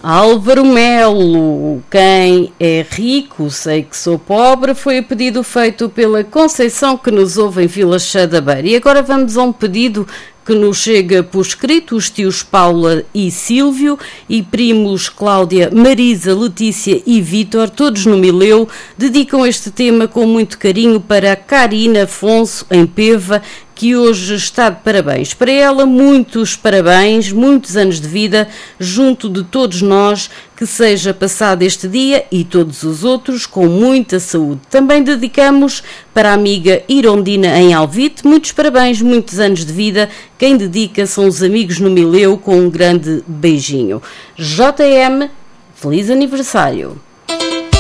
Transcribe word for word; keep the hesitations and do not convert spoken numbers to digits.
Álvaro Melo, quem é rico, sei que sou pobre, foi o pedido feito pela Conceição que nos ouve em Vila Chã da Beira. E agora vamos a um pedido que nos chega por escrito, os tios Paula e Sílvio e primos Cláudia, Marisa, Letícia e Vítor, todos no Mileu, dedicam este tema com muito carinho para a Karina Afonso, em Peva, que hoje está de parabéns. Para ela, muitos parabéns, muitos anos de vida, junto de todos nós, que seja passado este dia e todos os outros com muita saúde. Também dedicamos para a amiga Irondina em Alvite, muitos parabéns, muitos anos de vida. Quem dedica são os amigos no Mileu, com um grande beijinho. J M, feliz aniversário!